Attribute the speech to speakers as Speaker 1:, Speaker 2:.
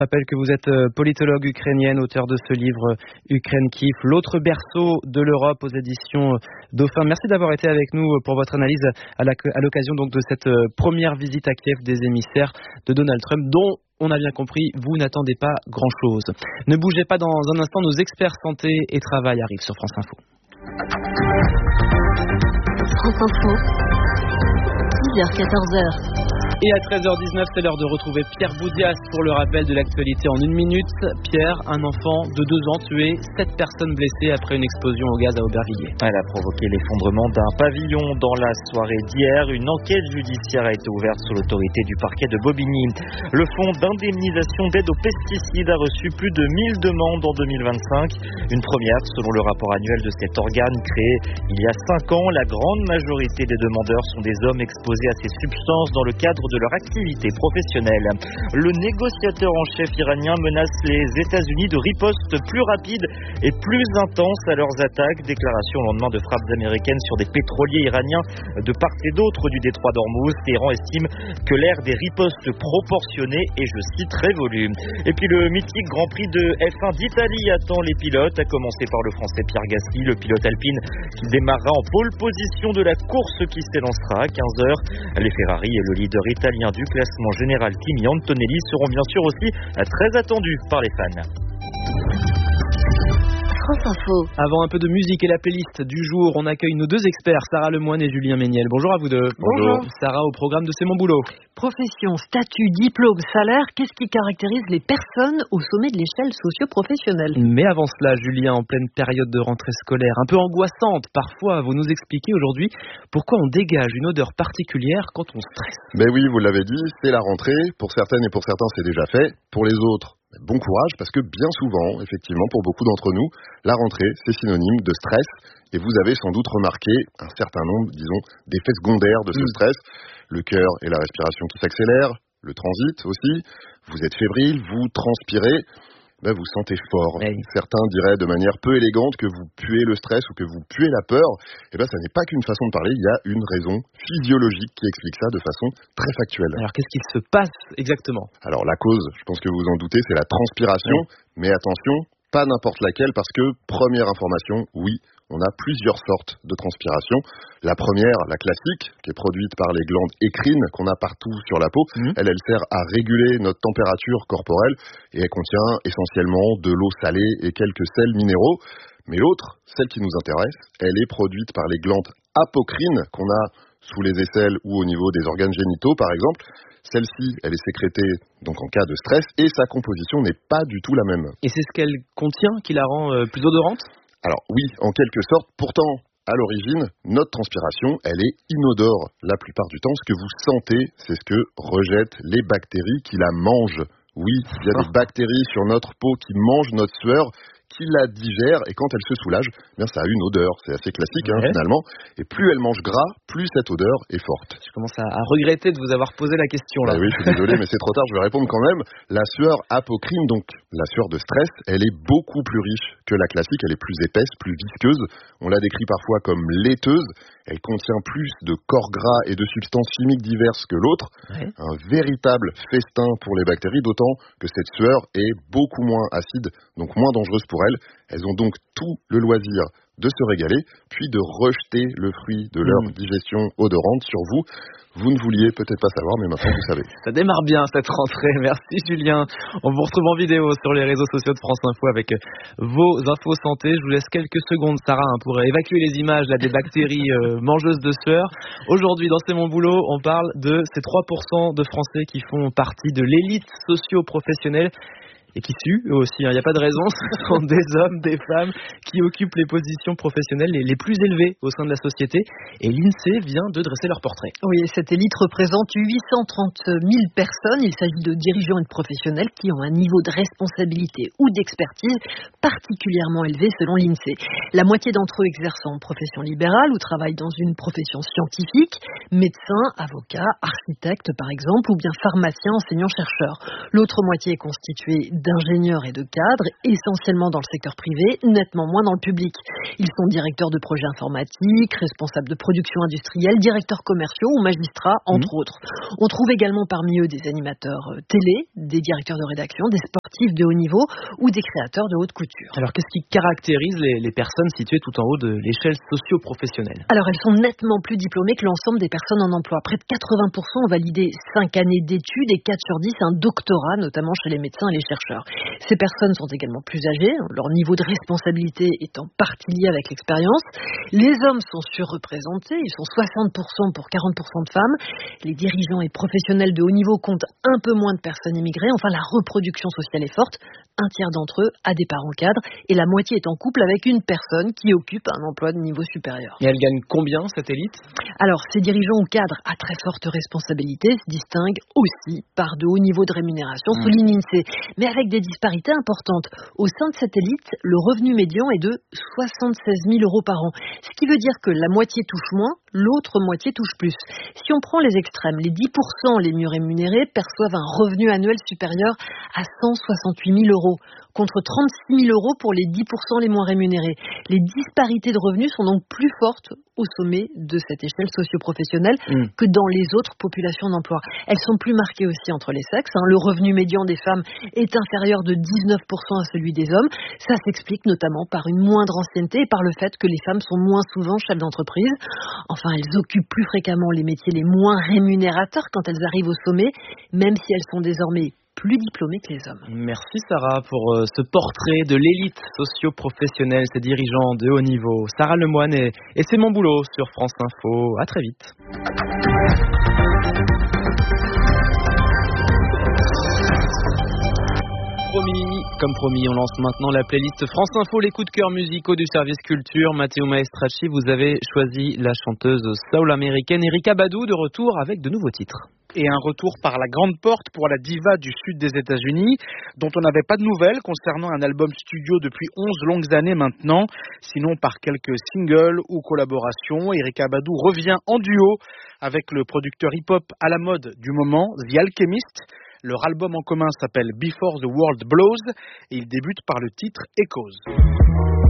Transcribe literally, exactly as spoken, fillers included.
Speaker 1: Je rappelle que vous êtes politologue ukrainienne, auteur de ce livre Ukraine Kiev, l'autre berceau de l'Europe aux éditions Dauphin. Merci d'avoir été avec nous pour votre analyse à l'occasion donc de cette première visite à Kiev des émissaires de Donald Trump, dont on a bien compris, vous n'attendez pas grand-chose. Ne bougez pas, dans un instant, nos experts santé et travail arrivent sur France Info.
Speaker 2: France Info, dix heures quatorze heures.
Speaker 1: Et à treize heures dix-neuf, c'est l'heure de retrouver Pierre Boudias pour le rappel de l'actualité en une minute. Pierre, un enfant de deux ans tué, sept personnes blessées après une explosion au gaz à Aubervilliers.
Speaker 3: Elle a provoqué l'effondrement d'un pavillon dans la soirée d'hier. Une enquête judiciaire a été ouverte sous l'autorité du parquet de Bobigny. Le fonds d'indemnisation d'aide aux pesticides a reçu plus de mille demandes en deux mille vingt-cinq. Une première selon le rapport annuel de cet organe créé il y a cinq ans. La grande majorité des demandeurs sont des hommes exposés à ces substances dans le cadre de leur activité professionnelle. Le négociateur en chef iranien menace les États-Unis de ripostes plus rapides et plus intenses à leurs attaques. Déclaration au lendemain de frappes américaines sur des pétroliers iraniens de part et d'autre du détroit d'Ormuz. Téhéran estime que l'ère des ripostes proportionnées est, je cite, révolue. Et puis le mythique Grand Prix de F un d'Italie attend les pilotes, à commencer par le français Pierre Gasly, le pilote alpine qui démarrera en pole position de la course qui s'élancera à quinze heures. Les Ferrari et le leader italien du classement général Kimi Antonelli seront bien sûr aussi très attendus par les fans.
Speaker 2: France Info.
Speaker 1: Avant un peu de musique et la playlist du jour, on accueille nos deux experts, Sarah Lemoine et Julien Méniel. Bonjour à vous deux.
Speaker 2: Bonjour.
Speaker 1: Sarah, au programme de C'est mon boulot.
Speaker 4: Profession, statut, diplôme, salaire, qu'est-ce qui caractérise les personnes au sommet de l'échelle socio-professionnelle ?
Speaker 1: Mais avant cela, Julien, en pleine période de rentrée scolaire, un peu angoissante parfois, vous nous expliquez aujourd'hui pourquoi on dégage une odeur particulière quand on stresse.
Speaker 5: Ben oui, vous l'avez dit, c'est la rentrée. Pour certaines et pour certains, c'est déjà fait. Pour les autres, bon courage, parce que bien souvent, effectivement, pour beaucoup d'entre nous, la rentrée, c'est synonyme de stress. Et vous avez sans doute remarqué un certain nombre, disons, d'effets secondaires de ce mmh. stress. Le cœur et la respiration qui s'accélèrent, le transit aussi. Vous êtes fébrile, vous transpirez, ben vous sentez fort. Oui. Certains diraient de manière peu élégante que vous puez le stress ou que vous puez la peur. Et ben ça n'est pas qu'une façon de parler, il y a une raison physiologique qui explique ça de façon très factuelle.
Speaker 1: Alors qu'est-ce qu'il se passe exactement ?
Speaker 5: Alors la cause, je pense que vous en doutez, c'est la transpiration. Oui. Mais attention, pas n'importe laquelle, parce que, première information, oui, on a plusieurs sortes de transpiration. La première, la classique, qui est produite par les glandes écrines qu'on a partout sur la peau, mmh. elle, elle sert à réguler notre température corporelle et elle contient essentiellement de l'eau salée et quelques sels minéraux. Mais l'autre, celle qui nous intéresse, elle est produite par les glandes apocrines qu'on a sous les aisselles ou au niveau des organes génitaux, par exemple. Celle-ci, elle est sécrétée donc en cas de stress et sa composition n'est pas du tout la même.
Speaker 1: Et c'est ce qu'elle contient qui la rend euh, plus odorante ?
Speaker 5: Alors oui, en quelque sorte. Pourtant, à l'origine, notre transpiration, elle est inodore la plupart du temps. Ce que vous sentez, c'est ce que rejettent les bactéries qui la mangent. Oui, il y a des bactéries sur notre peau qui mangent notre sueur, qui la digèrent, et quand elle se soulage, eh bien ça a une odeur. C'est assez classique hein, ouais. finalement. Et plus elle mange gras, plus cette odeur est forte.
Speaker 1: Je commence à, à regretter de vous avoir posé la question là.
Speaker 5: Bah oui, je suis désolé, mais c'est trop tard, je vais répondre quand même. La sueur apocrine, donc la sueur de stress, elle est beaucoup plus riche que la classique. Elle est plus épaisse, plus visqueuse. On la décrit parfois comme laiteuse. Elle contient plus de corps gras et de substances chimiques diverses que l'autre. Ouais. Un véritable festin pour les bactéries, d'autant que cette sueur est beaucoup moins acide, donc moins dangereuse pour elles. Elles ont donc tout le loisir de se régaler, puis de rejeter le fruit de leur mmh. digestion odorante sur vous. Vous ne vouliez peut-être pas savoir, mais maintenant vous savez.
Speaker 1: Ça démarre bien cette rentrée. Merci Julien. On vous retrouve en vidéo sur les réseaux sociaux de France Info avec vos infos santé. Je vous laisse quelques secondes, Sarah, hein, pour évacuer les images là, des bactéries euh, mangeuses de sueur. Aujourd'hui, dans C'est mon boulot, on parle de ces trois pour cent de Français qui font partie de l'élite socio-professionnelle et qui suent eux aussi, il hein, n'y a pas de raison, ce sont des hommes, des femmes qui occupent les positions professionnelles les, les plus élevées au sein de la société, et l'INSEE vient de dresser leur portrait.
Speaker 4: Oui, cette élite représente huit cent trente mille personnes, il s'agit de dirigeants et de professionnels qui ont un niveau de responsabilité ou d'expertise particulièrement élevé selon l'INSEE. La moitié d'entre eux exercent en profession libérale ou travaillent dans une profession scientifique, médecins, avocats, architectes par exemple, ou bien pharmaciens, enseignants, chercheurs. L'autre moitié est constituée d'ingénieurs et de cadres, essentiellement dans le secteur privé, nettement moins dans le public. Ils sont directeurs de projets informatiques, responsables de production industrielle, directeurs commerciaux ou magistrats, entre mmh. autres. On trouve également parmi eux des animateurs télé, des directeurs de rédaction, des sportifs de haut niveau ou des créateurs de haute couture.
Speaker 1: Alors qu'est-ce qui caractérise les, les personnes situées tout en haut de l'échelle socio-professionnelle?
Speaker 4: Alors elles sont nettement plus diplômées que l'ensemble des personnes en emploi. Près de quatre-vingts pour cent ont validé cinq années d'études et quatre sur dix un doctorat, notamment chez les médecins et les chercheurs. Ces personnes sont également plus âgées, leur niveau de responsabilité est en partie lié avec l'expérience. Les hommes sont surreprésentés, ils sont soixante pour cent pour quarante pour cent de femmes. Les dirigeants et professionnels de haut niveau comptent un peu moins de personnes immigrées. Enfin, la reproduction sociale est forte. Un tiers d'entre eux a des parents cadres et la moitié est en couple avec une personne qui occupe un emploi de niveau supérieur.
Speaker 1: Et elle gagne combien, cette élite?
Speaker 4: Alors, ces dirigeants ou cadres à très forte responsabilité se distinguent aussi par de hauts niveaux de rémunération, mmh. souligne l'INSEE, mais avec des disparités importantes. Au sein de cette élite, le revenu médian est de soixante-seize mille euros par an, ce qui veut dire que la moitié touche moins, l'autre moitié touche plus. Si on prend les extrêmes, les dix pour cent les mieux rémunérés perçoivent un revenu annuel supérieur à cent soixante-huit mille euros, contre trente-six mille euros pour les dix pour cent les moins rémunérés. Les disparités de revenus sont donc plus fortes au sommet de cette échelle socio-professionnelle mmh. que dans les autres populations d'emploi. Elles sont plus marquées aussi entre les sexes. Hein. Le revenu médian des femmes est inférieur de dix-neuf pour cent à celui des hommes. Ça s'explique notamment par une moindre ancienneté et par le fait que les femmes sont moins souvent chefs d'entreprise. Enfin, elles occupent plus fréquemment les métiers les moins rémunérateurs quand elles arrivent au sommet, même si elles sont désormais plus diplômés que les hommes.
Speaker 1: Merci Sarah pour euh, ce portrait de l'élite socio-professionnelle, ces dirigeants de haut niveau. Sarah Lemoine et, et c'est mon boulot sur France Info. À très vite. Promis, comme promis, on lance maintenant la playlist France Info, les coups de cœur musicaux du service culture. Matteo Maestracci, vous avez choisi la chanteuse soul américaine Erykah Badu, de retour avec de nouveaux titres.
Speaker 6: Et un retour par la grande porte pour la diva du sud des États-Unis, dont on n'avait pas de nouvelles concernant un album studio depuis onze longues années maintenant. Sinon, par quelques singles ou collaborations, Erykah Badu revient en duo avec le producteur hip-hop à la mode du moment, The Alchemist. Leur album en commun s'appelle Before the World Blows et il débute par le titre Echoes.